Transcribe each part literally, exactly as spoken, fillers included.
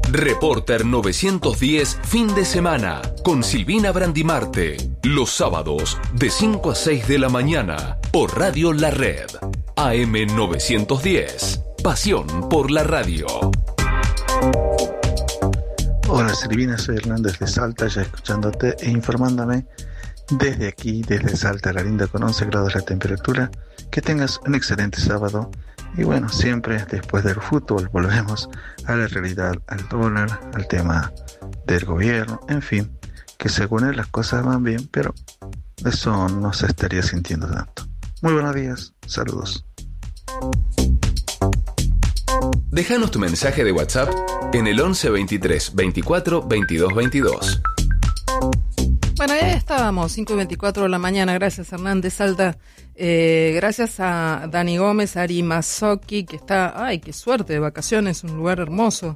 Reporter novecientos diez fin de semana con Silvina Brandimarte. Los sábados de cinco a seis de la mañana por Radio La Red. A M novecientos diez. Pasión por la radio. Hola Silvina, soy Hernández de Salta, ya escuchándote e informándome desde aquí, desde Salta, la linda con once grados la temperatura. Que tengas un excelente sábado. Y bueno, siempre después del fútbol volvemos a la realidad, al dólar, al tema del gobierno, en fin, que según él las cosas van bien, pero eso no se estaría sintiendo tanto. Muy buenos días, saludos. Déjanos tu mensaje de WhatsApp en el once veintitrés veinticuatro veintidós veintidós. Bueno, ya estábamos, cinco y veinticuatro de la mañana, gracias Hernández Salta, eh, gracias a Dani Gómez, a Ari Mazzocchi, que está, ay, qué suerte, de vacaciones, un lugar hermoso,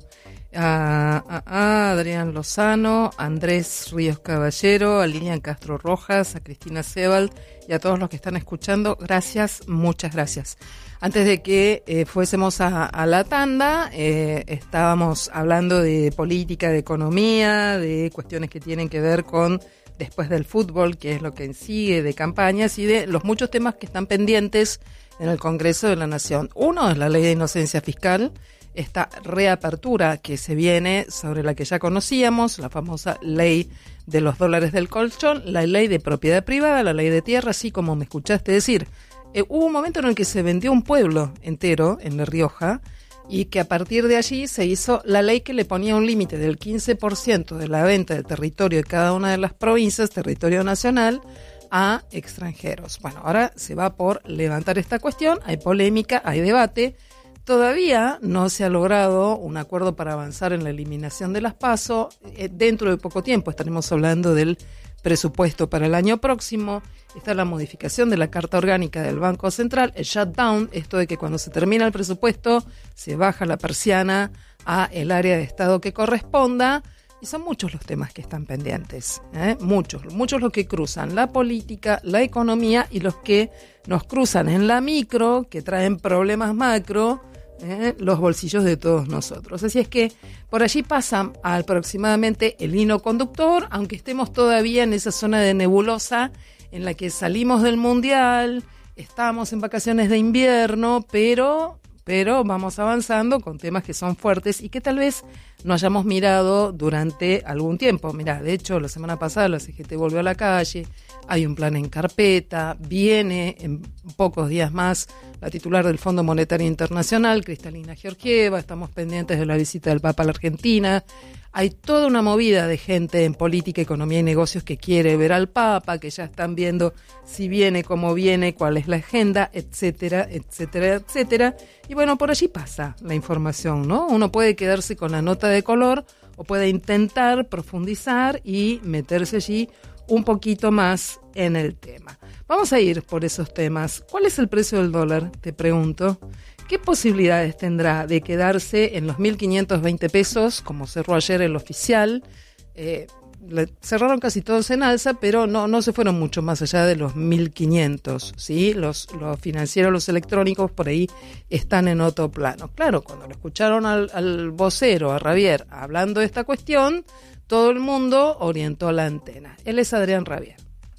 a, a, a Adrián Lozano, a Andrés Ríos Caballero, a Lilian Castro Rojas, a Cristina Sebald y a todos los que están escuchando, gracias, muchas gracias. Antes de que eh, fuésemos a, a la tanda, eh, estábamos hablando de política, de economía, de cuestiones que tienen que ver con después del fútbol, que es lo que sigue, de campañas y de los muchos temas que están pendientes en el Congreso de la Nación. Uno es la ley de inocencia fiscal, esta reapertura que se viene sobre la que ya conocíamos, la famosa ley de los dólares del colchón, la ley de propiedad privada, la ley de tierra, así como me escuchaste decir. Eh, hubo un momento en el que se vendió un pueblo entero en La Rioja y que a partir de allí se hizo la ley que le ponía un límite del quince por ciento de la venta del territorio de cada una de las provincias, territorio nacional, a extranjeros. Bueno, ahora se va por levantar esta cuestión, hay polémica, hay debate. Todavía no se ha logrado un acuerdo para avanzar en la eliminación de las PASO. Eh, dentro de poco tiempo estaremos hablando del presupuesto para el año próximo. Está la modificación de la Carta Orgánica del Banco Central, el shutdown, esto de que cuando se termina el presupuesto se baja la persiana a el área de Estado que corresponda, y son muchos los temas que están pendientes, ¿eh? muchos, muchos los que cruzan la política, la economía y los que nos cruzan en la micro, que traen problemas macro, ¿eh? los bolsillos de todos nosotros. Así es que por allí pasa aproximadamente el hilo conductor, aunque estemos todavía en esa zona de nebulosa en la que salimos del mundial, estamos en vacaciones de invierno, pero, pero vamos avanzando con temas que son fuertes y que tal vez no hayamos mirado durante algún tiempo. Mirá, de hecho, la semana pasada la C G T volvió a la calle, hay un plan en carpeta, viene en pocos días más la titular del Fondo Monetario Internacional, Cristalina Georgieva, estamos pendientes de la visita del Papa a la Argentina. Hay toda una movida de gente en política, economía y negocios que quiere ver al Papa, que ya están viendo si viene, cómo viene, cuál es la agenda, etcétera, etcétera, etcétera. Y bueno, por allí pasa la información, ¿no? Uno puede quedarse con la nota de color o puede intentar profundizar y meterse allí un poquito más en el tema. Vamos a ir por esos temas. ¿Cuál es el precio del dólar? Te pregunto. ¿Qué posibilidades tendrá de quedarse en los mil quinientos veinte pesos, como cerró ayer el oficial? Eh, cerraron casi todos en alza, pero no, no se fueron mucho más allá de los mil quinientos, ¿sí? Los, los financieros, los electrónicos, por ahí están en otro plano. Claro, cuando lo escucharon al, al vocero, a Ravier, hablando de esta cuestión, todo el mundo orientó la antena. Él es Adrián Ravier.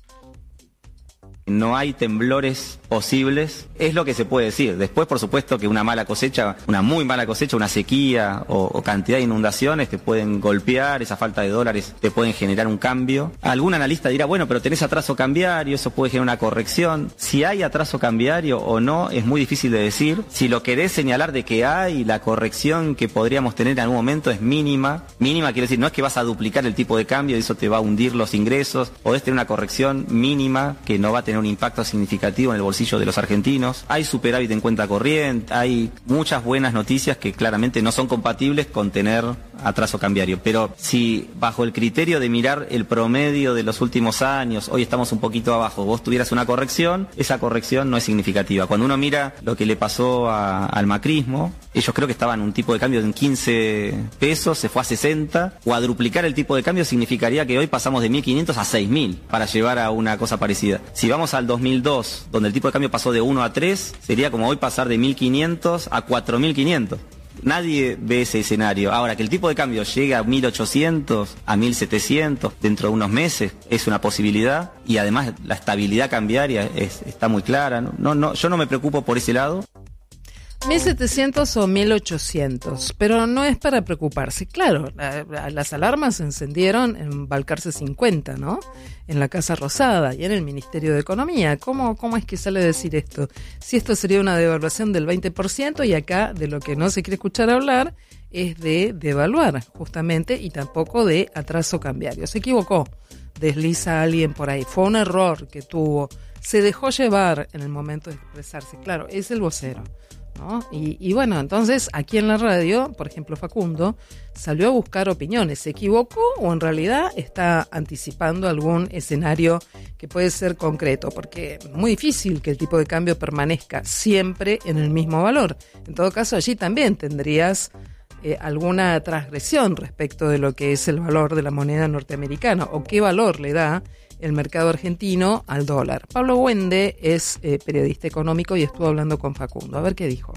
No hay temblores posibles, es lo que se puede decir. Después, por supuesto, que una mala cosecha, una muy mala cosecha, una sequía o, o cantidad de inundaciones te pueden golpear, esa falta de dólares te pueden generar un cambio. Algún analista dirá, bueno, pero tenés atraso cambiario, eso puede generar una corrección. Si hay atraso cambiario o no, es muy difícil de decir. Si lo querés señalar de que hay, la corrección que podríamos tener en algún momento es mínima. Mínima quiere decir, no es que vas a duplicar el tipo de cambio y eso te va a hundir los ingresos. Podés tener una corrección mínima que no va a tener un impacto significativo en el bolsillo de los argentinos. Hay superávit en cuenta corriente, hay muchas buenas noticias que claramente no son compatibles con tener atraso cambiario. Pero si bajo el criterio de mirar el promedio de los últimos años, hoy estamos un poquito abajo, vos tuvieras una corrección, esa corrección no es significativa. Cuando uno mira lo que le pasó a, al macrismo, ellos creo que estaban en un tipo de cambio de quince pesos, se fue a sesenta, cuadruplicar el tipo de cambio significaría que hoy pasamos de mil quinientos a seis mil para llevar a una cosa parecida. Si vamos al dos mil dos, donde el tipo de cambio pasó de uno a tres, sería como hoy pasar de mil quinientos a cuatro mil quinientos. Nadie ve ese escenario. Ahora, que el tipo de cambio llegue a mil ochocientos, a mil setecientos dentro de unos meses, es una posibilidad, y además la estabilidad cambiaria es, está muy clara. No, no, no, yo no me preocupo por ese lado. mil setecientos o mil ochocientos, pero no es para preocuparse. Claro, la, las alarmas se encendieron en Balcarce cincuenta, ¿no? En la Casa Rosada y en el Ministerio de Economía. ¿Cómo, cómo es que sale a decir esto? Si esto sería una devaluación del veinte por ciento, y acá de lo que no se quiere escuchar hablar es de devaluar, justamente, y tampoco de atraso cambiario. Se equivocó, desliza alguien por ahí. Fue un error que tuvo. Se dejó llevar en el momento de expresarse. Claro, es el vocero, ¿no? Y, y bueno, entonces aquí en la radio, por ejemplo, Facundo salió a buscar opiniones. ¿Se equivocó o en realidad está anticipando algún escenario que puede ser concreto? Porque es muy difícil que el tipo de cambio permanezca siempre en el mismo valor. En todo caso, allí también tendrías eh, alguna transgresión respecto de lo que es el valor de la moneda norteamericana o qué valor le da el mercado argentino al dólar. Pablo Wende es eh, periodista económico y estuvo hablando con Facundo. A ver qué dijo.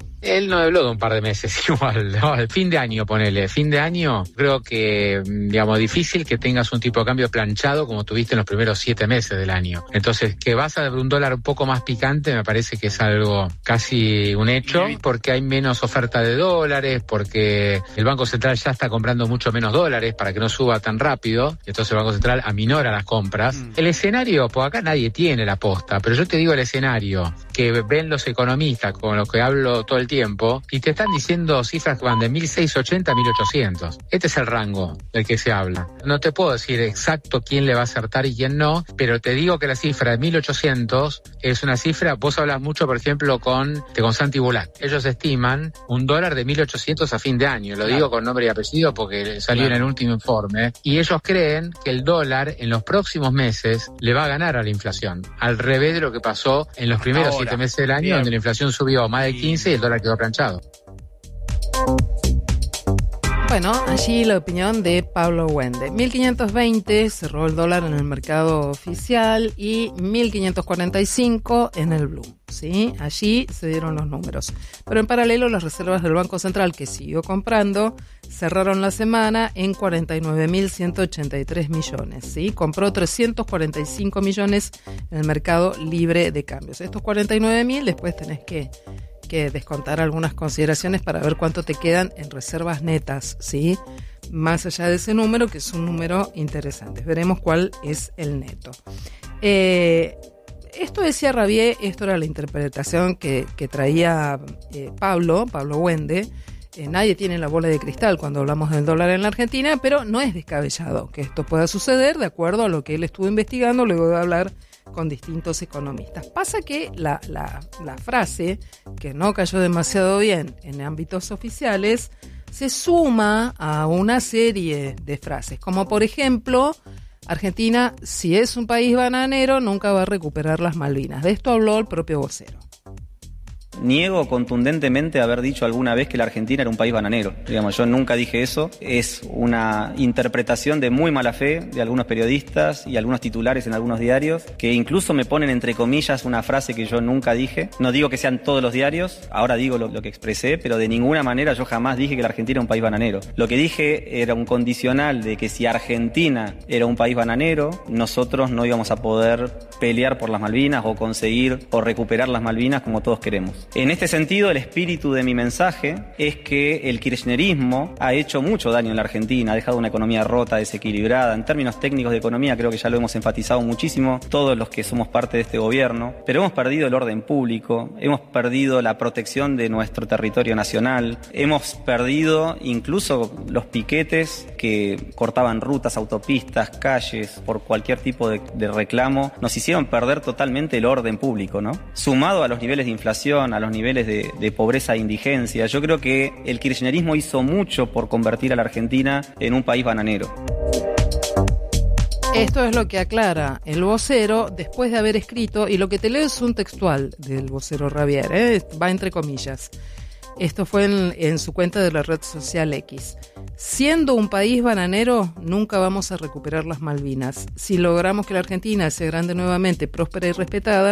Él no habló de un par de meses igual, ¿no? El fin de año, ponele. Fin de año, creo que, digamos, difícil que tengas un tipo de cambio planchado como tuviste en los primeros siete meses del año. Entonces, que vas a un dólar un poco más picante me parece que es algo casi un hecho, porque hay menos oferta de dólares, porque el Banco Central ya está comprando mucho menos dólares para que no suba tan rápido, entonces el Banco Central aminora las compras. Mm. El escenario, pues acá nadie tiene la posta, pero yo te digo el escenario que ven los economistas con los que hablo todo el tiempo, y te están diciendo cifras que van de mil seiscientos ochenta a mil ochocientos. Este es el rango del que se habla. No te puedo decir exacto quién le va a acertar y quién no, pero te digo que la cifra de mil ochocientos es una cifra, vos hablas mucho, por ejemplo, con, con Santi Bulat. Ellos estiman un dólar de mil ochocientos a fin de año. Lo claro. digo con nombre y apellido porque salió claro. en el último informe. Y ellos creen que el dólar en los próximos meses le va a ganar a la inflación, al revés de lo que pasó en los primeros Ahora. siete meses del año, Bien. donde la inflación subió más de quince y el dólar quedó planchado. Bueno, allí la opinión de Pablo Wende. mil quinientos veinte cerró el dólar en el mercado oficial y mil quinientos cuarenta y cinco en el Blue, ¿sí? Allí se dieron los números. Pero en paralelo, las reservas del Banco Central, que siguió comprando, cerraron la semana en cuarenta y nueve mil ciento ochenta y tres millones, ¿sí? Compró trescientos cuarenta y cinco millones en el mercado libre de cambios. Estos cuarenta y nueve mil después tenés que... que descontar algunas consideraciones para ver cuánto te quedan en reservas netas, ¿sí? Más allá de ese número, que es un número interesante. Veremos cuál es el neto. Eh, esto decía Rabier, esto era la interpretación que, que traía eh, Pablo, Pablo Wende. Eh, nadie tiene la bola de cristal cuando hablamos del dólar en la Argentina, pero no es descabellado que esto pueda suceder de acuerdo a lo que él estuvo investigando luego de hablar con distintos economistas. Pasa que la, la, la frase, que no cayó demasiado bien en ámbitos oficiales, se suma a una serie de frases, como por ejemplo, Argentina, si es un país bananero, nunca va a recuperar las Malvinas. De esto habló el propio vocero. Niego contundentemente haber dicho alguna vez que la Argentina era un país bananero. Digamos, yo nunca dije eso. Es una interpretación de muy mala fe de algunos periodistas y algunos titulares en algunos diarios que incluso me ponen entre comillas una frase que yo nunca dije. No digo que sean todos los diarios, ahora digo lo, lo que expresé, pero de ninguna manera yo jamás dije que la Argentina era un país bananero. Lo que dije era un condicional de que si Argentina era un país bananero, nosotros no íbamos a poder pelear por las Malvinas o conseguir o recuperar las Malvinas como todos queremos. En este sentido, el espíritu de mi mensaje es que el kirchnerismo ha hecho mucho daño en la Argentina, ha dejado una economía rota, desequilibrada. En términos técnicos de economía, creo que ya lo hemos enfatizado muchísimo todos los que somos parte de este gobierno, pero hemos perdido el orden público, hemos perdido la protección de nuestro territorio nacional, hemos perdido incluso los piquetes que cortaban rutas, autopistas, calles, por cualquier tipo de, de reclamo, nos hicieron perder totalmente el orden público, ¿no? Sumado a los niveles de inflación, a los niveles de, de pobreza e indigencia. Yo creo que el kirchnerismo hizo mucho por convertir a la Argentina en un país bananero. Esto es lo que aclara el vocero después de haber escrito, y lo que te leo es un textual del vocero Rabier, ¿eh? Va entre comillas. Esto fue en, en su cuenta de la red social X. Siendo un país bananero, nunca vamos a recuperar las Malvinas. Si logramos que la Argentina sea grande nuevamente, próspera y respetada,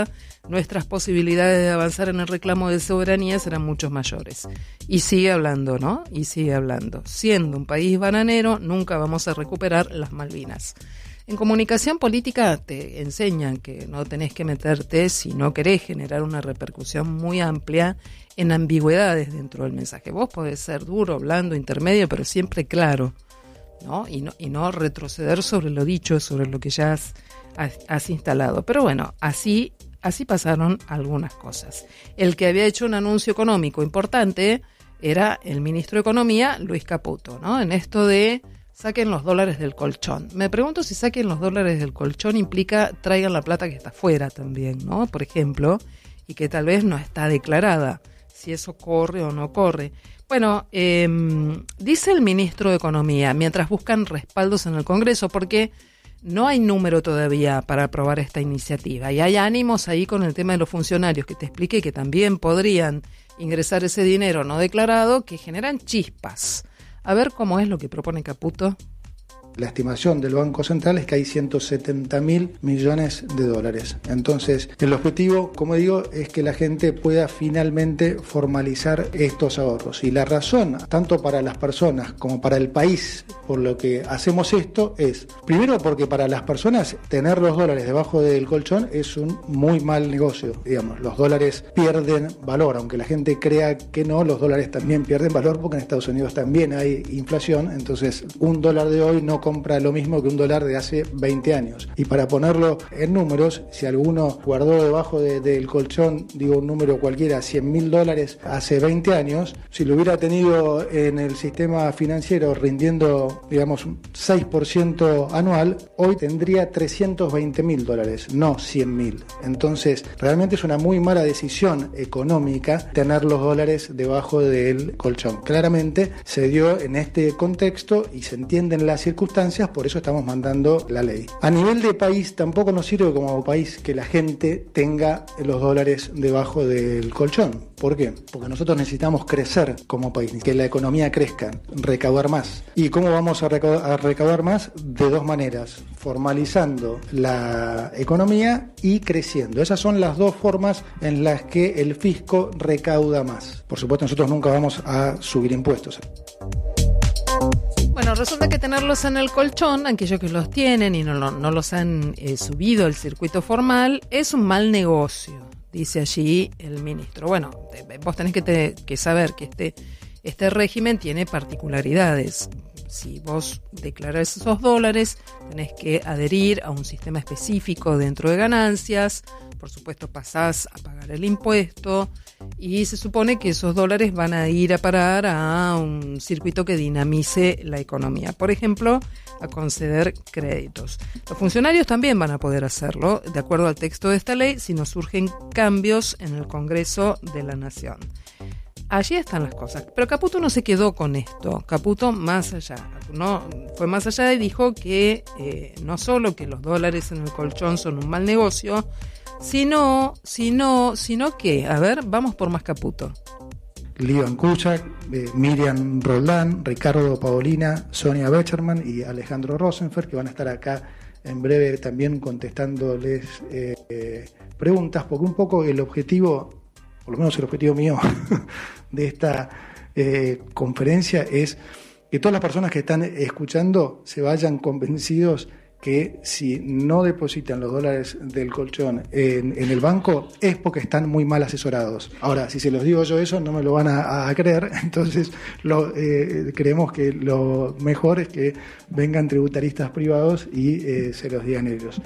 nuestras posibilidades de avanzar en el reclamo de soberanía serán mucho mayores. Y sigue hablando, ¿no? Y sigue hablando. Siendo un país bananero, nunca vamos a recuperar las Malvinas. En comunicación política te enseñan que no tenés que meterte si no querés generar una repercusión muy amplia en ambigüedades dentro del mensaje. Vos podés ser duro, blando, intermedio, pero siempre claro, ¿no? Y no, y no retroceder sobre lo dicho, sobre lo que ya has, has, has instalado. Pero bueno, así, así pasaron algunas cosas. El que había hecho un anuncio económico importante era el ministro de Economía, Luis Caputo, ¿no? En esto de saquen los dólares del colchón. Me pregunto si saquen los dólares del colchón implica traigan la plata que está afuera también, ¿no? Por ejemplo, y que tal vez no está declarada, si eso corre o no corre. Bueno, eh, dice el ministro de Economía, mientras buscan respaldos en el Congreso, porque no hay número todavía para aprobar esta iniciativa, y hay ánimos ahí con el tema de los funcionarios, que te expliqué que también podrían ingresar ese dinero no declarado, que generan chispas. A ver cómo es lo que propone Caputo. La estimación del Banco Central es que hay ciento setenta mil millones de dólares. Entonces, el objetivo, como digo, es que la gente pueda finalmente formalizar estos ahorros. Y la razón, tanto para las personas como para el país, por lo que hacemos esto, es, primero, porque para las personas tener los dólares debajo del colchón es un muy mal negocio. Digamos, los dólares pierden valor, aunque la gente crea que no, los dólares también pierden valor porque en Estados Unidos también hay inflación. Entonces, un dólar de hoy no compra lo mismo que un dólar de hace veinte años. Y para ponerlo en números, si alguno guardó debajo de, del colchón, digo un número cualquiera, cien mil dólares hace veinte años, si lo hubiera tenido en el sistema financiero rindiendo, digamos, un seis por ciento anual, hoy tendría trescientos veinte mil dólares, no cien mil. Entonces, realmente es una muy mala decisión económica tener los dólares debajo del colchón. Claramente se dio en este contexto y se entienden las circunstancias, por eso estamos mandando la ley. A nivel de país, tampoco nos sirve como país que la gente tenga los dólares debajo del colchón. ¿Por qué? Porque nosotros necesitamos crecer como país, que la economía crezca, recaudar más. ¿Y cómo vamos a recaudar, a recaudar más? De dos maneras, formalizando la economía y creciendo. Esas son las dos formas en las que el fisco recauda más. Por supuesto, nosotros nunca vamos a subir impuestos. Bueno, resulta que tenerlos en el colchón, aquellos que los tienen y no, no, no los han eh, subido al circuito formal, es un mal negocio, dice allí el ministro. Bueno, vos tenés que, te, que saber que este, este régimen tiene particularidades. Si vos declarás esos dólares, tenés que adherir a un sistema específico dentro de ganancias. Por supuesto, pasás a pagar el impuesto y se supone que esos dólares van a ir a parar a un circuito que dinamice la economía. Por ejemplo, a conceder créditos. Los funcionarios también van a poder hacerlo, de acuerdo al texto de esta ley, si no surgen cambios en el Congreso de la Nación. Allí están las cosas. Pero Caputo no se quedó con esto. Caputo más allá. No, fue más allá y dijo que eh, no solo que los dólares en el colchón son un mal negocio, sino, sino, sino que, a ver, vamos por más Caputo. Líban Kuchak, eh, Miriam Roldán, Ricardo Paolina, Sonia Becherman y Alejandro Rosenfer, que van a estar acá en breve también contestándoles eh, eh, preguntas, porque un poco el objetivo, por lo menos el objetivo mío de esta eh, conferencia es que todas las personas que están escuchando se vayan convencidos que si no depositan los dólares del colchón en, en el banco es porque están muy mal asesorados. Ahora, si se los digo yo eso, no me lo van a, a creer, entonces lo, eh, creemos que lo mejor es que vengan tributaristas privados y eh, se los digan ellos.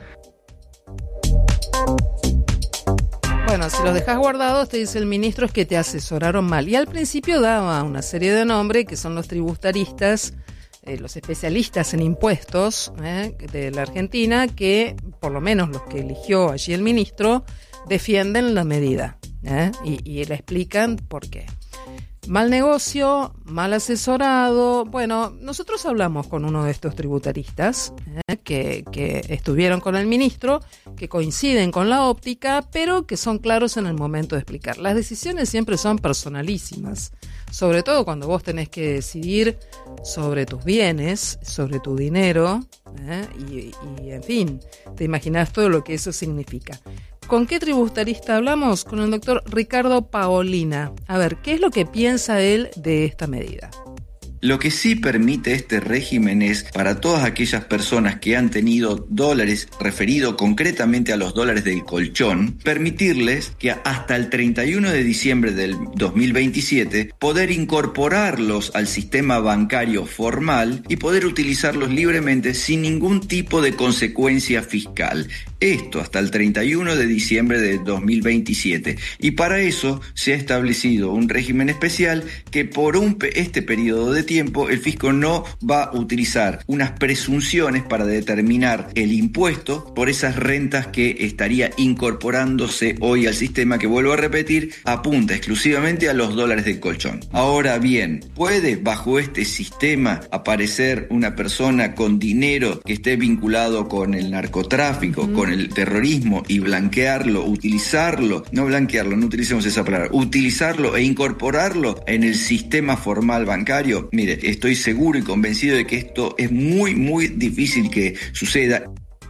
Bueno, si los dejas guardados, te dice el ministro, es que te asesoraron mal. Y al principio daba una serie de nombres que son los tributaristas, eh, los especialistas en impuestos eh, de la Argentina, que por lo menos los que eligió allí el ministro defienden la medida eh, y, y le explican por qué. Mal negocio, mal asesorado. Bueno, nosotros hablamos con uno de estos tributaristas eh, que, que estuvieron con el ministro, que coinciden con la óptica, pero que son claros en el momento de explicar. Las decisiones siempre son personalísimas, sobre todo cuando vos tenés que decidir sobre tus bienes, sobre tu dinero, eh, y, y en fin, te imaginás todo lo que eso significa. ¿Con qué tributarista hablamos? Con el doctor Ricardo Paolina. A ver, ¿qué es lo que piensa él de esta medida? Lo que sí permite este régimen es, para todas aquellas personas que han tenido dólares, referido concretamente a los dólares del colchón, permitirles que hasta el treinta y uno de diciembre del dos mil veintisiete poder incorporarlos al sistema bancario formal y poder utilizarlos libremente sin ningún tipo de consecuencia fiscal. Esto hasta el treinta y uno de diciembre de dos mil veintisiete. Y para eso se ha establecido un régimen especial que por un este periodo de tiempo el fisco no va a utilizar unas presunciones para determinar el impuesto por esas rentas que estaría incorporándose hoy al sistema, que vuelvo a repetir, apunta exclusivamente a los dólares del colchón. Ahora bien, ¿puede bajo este sistema aparecer una persona con dinero que esté vinculado con el narcotráfico, mm. con el terrorismo y blanquearlo, utilizarlo, no blanquearlo, no utilicemos esa palabra, utilizarlo e incorporarlo en el sistema formal bancario? Mire, estoy seguro y convencido de que esto es muy, muy difícil que suceda.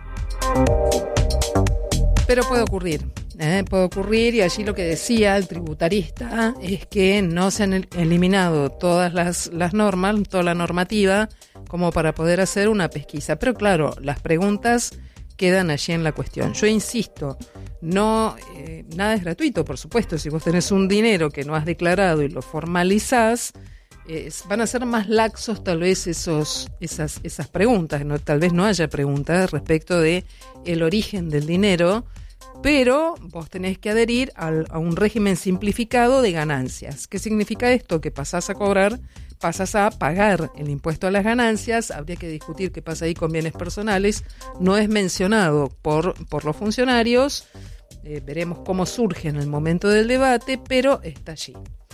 Pero puede ocurrir, ¿eh? puede ocurrir, y allí lo que decía el tributarista es que no se han eliminado todas las, las normas, toda la normativa, como para poder hacer una pesquisa. Pero claro, las preguntas quedan allí en la cuestión. Yo insisto, no eh, nada es gratuito, por supuesto. Si vos tenés un dinero que no has declarado y lo formalizás, eh, van a ser más laxos tal vez esos, esas, esas preguntas. No, tal vez no haya preguntas respecto de el origen del dinero, pero vos tenés que adherir al, a un régimen simplificado de ganancias. ¿Qué significa esto? Que pasás a cobrar, pasas a pagar el impuesto a las ganancias. Habría que discutir qué pasa ahí con bienes personales. No es mencionado por, por los funcionarios. Eh, veremos cómo surge en el momento del debate, pero está allí.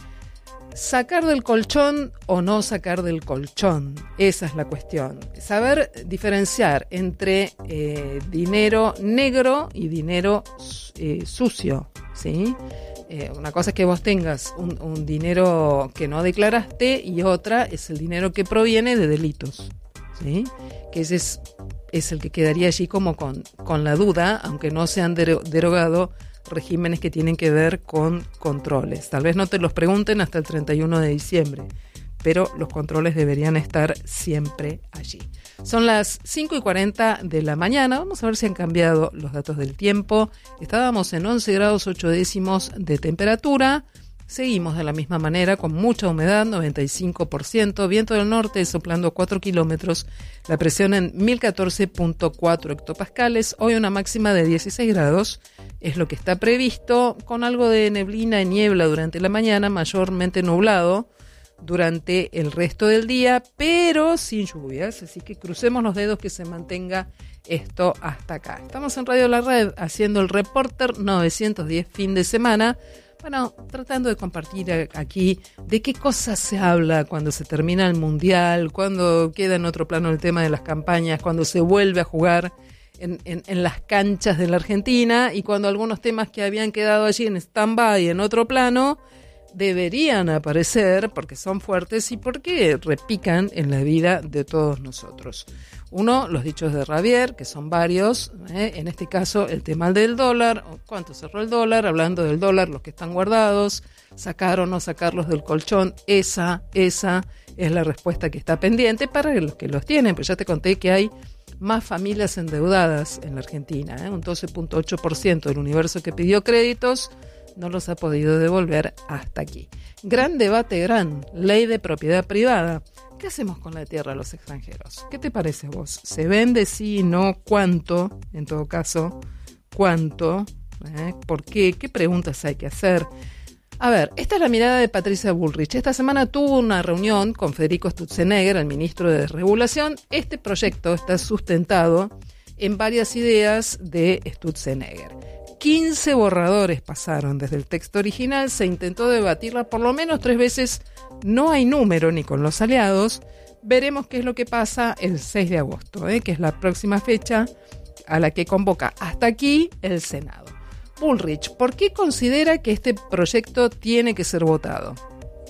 ¿Sacar del colchón o no sacar del colchón? Esa es la cuestión. Saber diferenciar entre eh, dinero negro y dinero eh, sucio, ¿sí? Eh, una cosa es que vos tengas un, un dinero que no declaraste, y otra es el dinero que proviene de delitos, ¿sí? Que ese es, es el que quedaría allí como con, con la duda, aunque no se han dero- derogado regímenes que tienen que ver con controles. Tal vez no te los pregunten hasta el treinta y uno de diciembre, pero los controles deberían estar siempre allí. Son las cinco y cuarenta de la mañana. Vamos a ver si han cambiado los datos del tiempo. Estábamos en once grados ocho décimos de temperatura. Seguimos de la misma manera, con mucha humedad, noventa y cinco por ciento, viento del norte soplando cuatro kilómetros, la presión en mil catorce punto cuatro hectopascales. Hoy una máxima de dieciséis grados es lo que está previsto, con algo de neblina y niebla durante la mañana, mayormente nublado durante el resto del día, pero sin lluvias, así que crucemos los dedos que se mantenga esto hasta acá. Estamos en Radio La Red haciendo el Reporter novecientos diez fin de semana. Bueno, tratando de compartir aquí de qué cosas se habla cuando se termina el Mundial, cuando queda en otro plano el tema de las campañas, cuando se vuelve a jugar en, en, en las canchas de la Argentina, y cuando algunos temas que habían quedado allí en stand-by en otro plano deberían aparecer porque son fuertes y porque repican en la vida de todos nosotros. Uno, los dichos de Javier, que son varios, ¿eh? En este caso el tema del dólar, cuánto cerró el dólar, hablando del dólar, los que están guardados, sacar o no sacarlos del colchón, esa, esa es la respuesta que está pendiente para los que los tienen, pues ya te conté que hay más familias endeudadas en la Argentina, ¿eh? Un doce punto ocho por ciento del universo que pidió créditos no los ha podido devolver hasta aquí. Gran debate, gran ley de propiedad privada. ¿Qué hacemos con la tierra a los extranjeros? ¿Qué te parece vos? ¿Se vende sí, no? ¿Cuánto? En todo caso, ¿cuánto? ¿Eh? ¿Por qué? ¿Qué preguntas hay que hacer? A ver, esta es la mirada de Patricia Bullrich. Esta semana tuvo una reunión con Federico Sturzenegger, el ministro de Desregulación. Este proyecto está sustentado en varias ideas de Sturzenegger. quince borradores pasaron desde el texto original, se intentó debatirla por lo menos tres veces, no hay número ni con los aliados. Veremos qué es lo que pasa el seis de agosto, ¿eh? que es la próxima fecha a la que convoca hasta aquí el Senado. Bullrich, ¿por qué considera que este proyecto tiene que ser votado?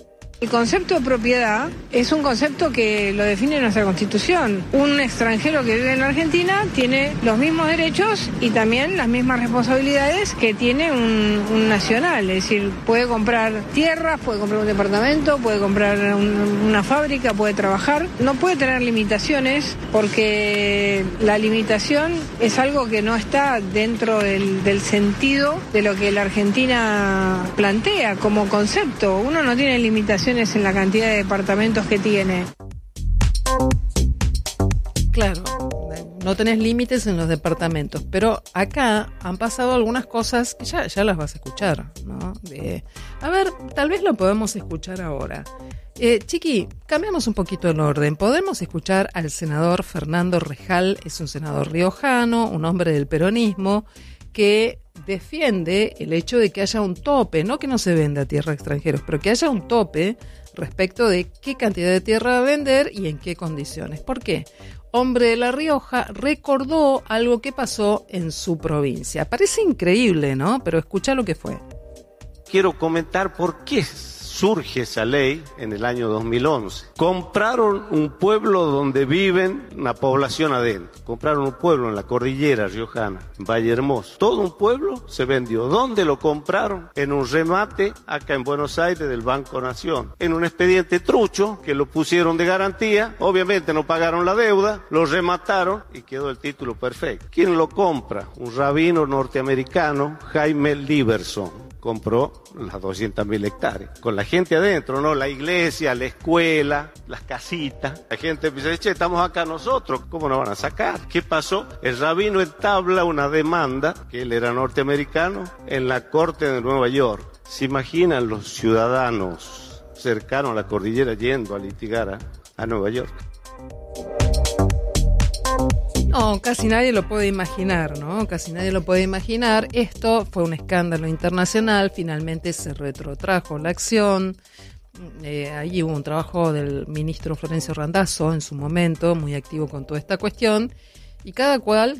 El concepto de propiedad es un concepto que lo define nuestra Constitución. Un extranjero que vive en la Argentina tiene los mismos derechos y también las mismas responsabilidades que tiene un, un nacional. Es decir, puede comprar tierras, puede comprar un departamento, puede comprar un, una fábrica, puede trabajar. No puede tener limitaciones porque la limitación es algo que no está dentro del, del sentido de lo que la Argentina plantea como concepto. Uno no tiene limitaciones en la cantidad de departamentos que tiene. Claro, no tenés límites en los departamentos, pero acá han pasado algunas cosas que ya, ya las vas a escuchar, ¿no? De, a ver, tal vez lo podemos escuchar ahora. Eh, Chiqui, cambiamos un poquito el orden. Podemos escuchar al senador Fernando Rejal, es un senador riojano, un hombre del peronismo, que defiende el hecho de que haya un tope, no que no se venda a tierra a extranjeros, pero que haya un tope respecto de qué cantidad de tierra va a vender y en qué condiciones. ¿Por qué? Hombre de La Rioja recordó algo que pasó en su provincia. Parece increíble, ¿no? Pero escucha lo que fue. Quiero comentar por qué surge esa ley en el año dos mil once. Compraron un pueblo donde viven una población adentro. Compraron un pueblo en la cordillera riojana, en Valle Hermoso. Todo un pueblo se vendió. ¿Dónde lo compraron? En un remate acá en Buenos Aires del Banco Nación. En un expediente trucho que lo pusieron de garantía. Obviamente no pagaron la deuda, lo remataron y quedó el título perfecto. ¿Quién lo compra? Un rabino norteamericano, Jaime Liberson. Compró las doscientas mil hectáreas, con la gente adentro, ¿no? La iglesia, la escuela, las casitas. La gente dice, che, estamos acá nosotros, ¿cómo nos van a sacar? ¿Qué pasó? El rabino entabla una demanda, que él era norteamericano, en la corte de Nueva York. ¿Se imaginan los ciudadanos cercanos a la cordillera yendo a litigar a, a Nueva York? No, casi nadie lo puede imaginar, ¿no? Casi nadie lo puede imaginar. Esto fue un escándalo internacional, finalmente se retrotrajo la acción. Eh, ahí hubo un trabajo del ministro Florencio Randazzo en su momento, muy activo con toda esta cuestión, y cada cual